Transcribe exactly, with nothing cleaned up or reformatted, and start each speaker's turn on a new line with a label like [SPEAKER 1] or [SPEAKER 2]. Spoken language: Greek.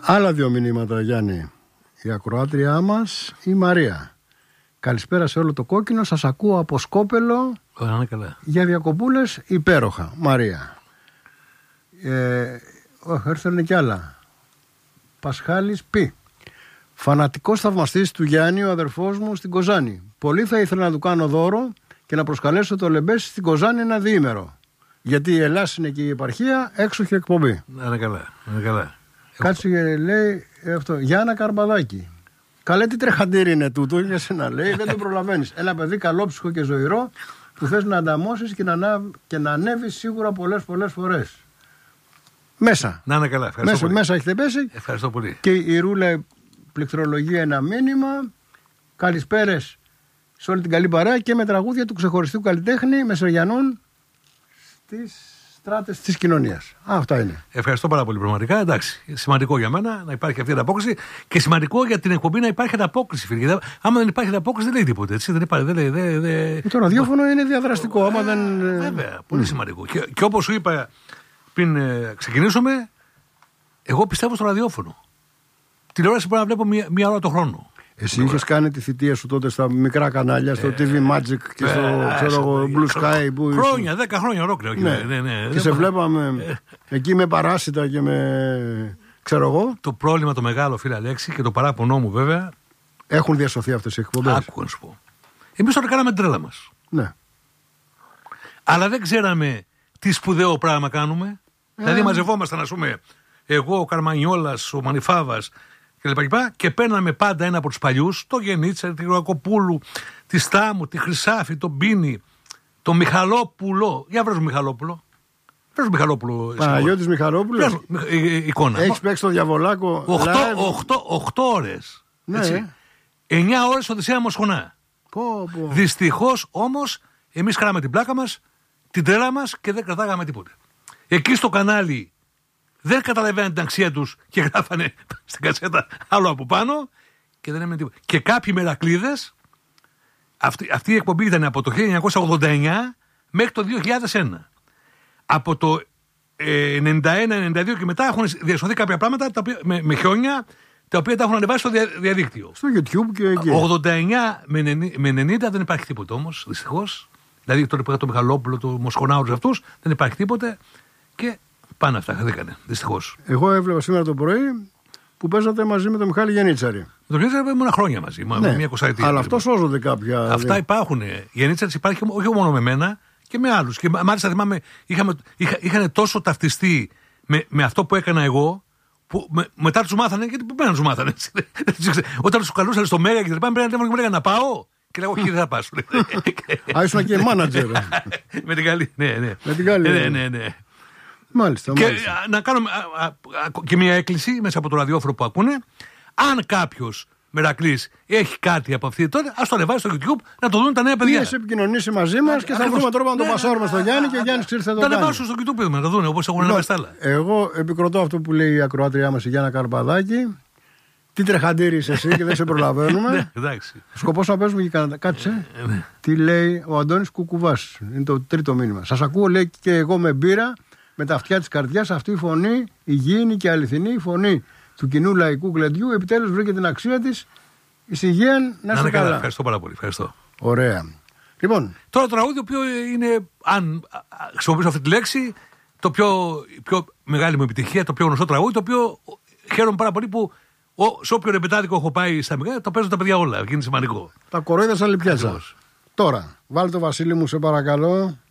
[SPEAKER 1] Άλλα δύο μηνύματα, Γιάννη. Η ακροάτριά μας, η Μαρία. Καλησπέρα σε όλο το κόκκινο. Σας ακούω από Σκόπελο.
[SPEAKER 2] Ωραία, καλά.
[SPEAKER 1] Για διακοπούλες υπέροχα. Μαρία. Ε, έρθανε κι άλλα. Πασχάλης Π. Φανατικός θαυμαστής του Γιάννη, ο αδερφός μου στην Κοζάνη. Πολύ θα ήθελα να του κάνω δώρο και να προσκαλέσω το Λεμπέση στην Κοζάνη ένα διήμερο. Γιατί η Ελλάς είναι και η επαρχία, έξοχη εκπομπή.
[SPEAKER 2] Να είναι καλά. Να είναι καλά.
[SPEAKER 1] Κάτσε και λέει αυτό. Γιάννα Καρμπαδάκη. Καλέ, τι τρεχαντήρι είναι τούτο, για σένα λέει, δεν το προλαβαίνεις. Ένα παιδί καλόψυχο και ζωηρό που θες να ανταμώσεις και να, και να ανέβεις σίγουρα πολλές πολλές φορές. Μέσα.
[SPEAKER 2] Να είναι καλά. Ευχαριστώ
[SPEAKER 1] Μέσα,
[SPEAKER 2] πολύ.
[SPEAKER 1] μέσα έχετε πέσει.
[SPEAKER 2] Ευχαριστώ πολύ.
[SPEAKER 1] Και η Ρούλα πληκτρολογεί ένα μήνυμα. Καλησπέρες σε όλη την καλή παρέα και με τραγούδια του ξεχωριστού καλλιτέχνη Μεσογειανών στις στράτες της κοινωνίας. Α, αυτά είναι.
[SPEAKER 2] Ευχαριστώ πάρα πολύ, πραγματικά. Εντάξει, σημαντικό για μένα να υπάρχει αυτή η ανταπόκριση και σημαντικό για την εκπομπή να υπάρχει ανταπόκριση, φίλε. Άμα δεν υπάρχει ανταπόκριση, δεν λέει τίποτα. Έτσι, δεν υπάρχει, δεν λέει, δεν, δεν...
[SPEAKER 1] Το ραδιόφωνο είναι διαδραστικό. Άμα δεν...
[SPEAKER 2] Βέβαια, πολύ mm. σημαντικό. Και, και όπως σου είπα πριν ε, ξεκινήσουμε, εγώ πιστεύω στο ραδιόφωνο. Τηλεόραση μπορεί να βλέπω μία, μία ώρα το χρόνο.
[SPEAKER 1] Εσύ είχες κάνει τη θητεία σου τότε στα μικρά κανάλια, στο τι βι Magic και στο ε, ξέρω, Blue Sky. Που
[SPEAKER 2] χρόνια, δέκα χρόνια ολόκληρα.
[SPEAKER 1] Ναι.
[SPEAKER 2] Ναι, ναι,
[SPEAKER 1] και σε βλέπαμε ε. εκεί με παράσιτα και με. Ξέρω εγώ.
[SPEAKER 2] Το πρόβλημα το μεγάλο, φίλε Αλέξη, και το παράπονό μου βέβαια.
[SPEAKER 1] Έχουν διασωθεί αυτές οι εκπομπές.
[SPEAKER 2] Άκου να σου πω. Εμείς τώρα κάναμε την τρέλα μας.
[SPEAKER 1] Ναι.
[SPEAKER 2] Αλλά δεν ξέραμε τι σπουδαίο πράγμα κάνουμε. Ε. Δηλαδή μαζευόμασταν, ας πούμε, εγώ, ο Καρμανιόλας, ο Μανιφάβας κλπ. Και παίρναμε πάντα ένα από τους παλιούς, το Γενίτσα, τη Ροακοπούλου, τη Στάμου, τη Χρυσάφη, τον Μπίνη, τον Μιχαλόπουλο. Για βρες Μιχαλόπουλο. Βρες Μιχαλόπουλο.
[SPEAKER 1] Παναγιώτης Μιχαλόπουλος.
[SPEAKER 2] Εικόνα.
[SPEAKER 1] Έχεις παίξει το Διαβολάκο.
[SPEAKER 2] Οχτώ ώρες.
[SPEAKER 1] Ναι.
[SPEAKER 2] Εννιά ώρες Οδυσσέα Μοσχονά. Δυστυχώς όμως εμείς κάναμε την πλάκα μας, την τρέλα μας και δεν κρατάγαμε τίποτε. Εκεί στο κανάλι δεν καταλαβαίναν την αξία τους και γράφανε στην κασέτα άλλο από πάνω και δεν έμενε τίποτα. Και κάποιοι μερακλείδες, αυτή, αυτή η εκπομπή ήταν από το χίλια εννιακόσια ογδόντα εννιά μέχρι το δύο χιλιάδες ένα. Από το ε, ενενήντα ένα ενενήντα δύο και μετά έχουν διασωθεί κάποια πράγματα τα οποία, με, με χιόνια, τα οποία τα έχουν ανεβάσει στο δια, διαδίκτυο.
[SPEAKER 1] Στο YouTube και εκεί.
[SPEAKER 2] ογδόντα εννιά με ενενήντα δεν υπάρχει τίποτα όμως, δυστυχώς. Δηλαδή τώρα που είχα το Μιχαλόπουλο, το Μοσχονάου, αυτούς, δεν υπάρχει τίποτε και πάνε αυτά, χαθήκανε, δυστυχώς.
[SPEAKER 1] Εγώ έβλεπα σήμερα το πρωί που παίζατε μαζί με τον Μιχάλη Γενίτσαρη. Με
[SPEAKER 2] τον Γενίτσαρη ήμουν χρόνια μαζί, ναι, μια εικοσαετία.
[SPEAKER 1] Αλλά αυτό σώζονται κάποια.
[SPEAKER 2] Αυτά υπάρχουν. Γενίτσαρη υπάρχει όχι μόνο με μένα και με άλλους. Και μάλιστα θυμάμαι, είχαμε, είχα, είχαν τόσο ταυτιστεί με, με αυτό που έκανα εγώ, που με, μετά τους μάθανε, γιατί πού πέρα τους μάθανε. Όταν τους καλούσαν στο Μέγα και τα λοιπά, πρέπει να μου λέγανε να πάω. Και λέγω, όχι, δεν θα πας.
[SPEAKER 1] Α, ήσουν και μάνατζερ.
[SPEAKER 2] Με την καλή, ναι, ναι.
[SPEAKER 1] Με την καλή.
[SPEAKER 2] Ναι, ναι, ναι.
[SPEAKER 1] Μάλιστα,
[SPEAKER 2] και
[SPEAKER 1] μάλιστα.
[SPEAKER 2] Α, να κάνω α, α, α, και μια έκκληση μέσα από το ραδιόφωνο που ακούνε. Αν κάποιος μερακλής έχει κάτι από αυτή τότε, ας το ανεβάσει στο YouTube να το δουν τα νέα παιδιά.
[SPEAKER 1] Ή σε επικοινωνήσει μαζί μας και θα βρούμε τρόπο να το πασάρουμε στο Γιάννη και ο Γιάννης ξέρει θα το κάνει.
[SPEAKER 2] Τα ανεβάσουν στο YouTube να το δουν όπως έχουν ανεβάσει τα άλλα.
[SPEAKER 1] Εγώ επικροτώ αυτό που λέει η ακροάτριά μας η Γιάννα Καρπαδάκη. Τι τρεχαντήρι είσαι εσύ και δεν σε προλαβαίνουμε. Σκοπός να παίζουμε και κανένα. Κάτσε. Τι λέει ο Αντώνης Κουκουβάς. Είναι το τρίτο μήνυμα. Σας ακούω, λέει, και εγώ με μπύρα, με τα αυτιά της καρδιάς, αυτή η φωνή, υγιεινή και αληθινή, η φωνή του κοινού λαϊκού γλεντιού, επιτέλους βρήκε την αξία της. Εις υγεία να είστε καλά.
[SPEAKER 2] Ευχαριστώ πάρα πολύ. Ευχαριστώ.
[SPEAKER 1] Ωραία. Λοιπόν.
[SPEAKER 2] Τώρα το τραγούδι, το οποίο είναι, αν χρησιμοποιήσω αυτή τη λέξη, το πιο, πιο μεγάλη μου επιτυχία, το πιο γνωστό τραγούδι, το οποίο χαίρομαι πάρα πολύ που. Ο, σε όποιο ρεπετάδικο έχω πάει στα μικρά, το παίζουν τα παιδιά όλα. Είναι σημαντικό.
[SPEAKER 1] Τα κορόιδα σαν λιπιάτσα. Τώρα, βάλτε το Βασίλη μου, σε παρακαλώ.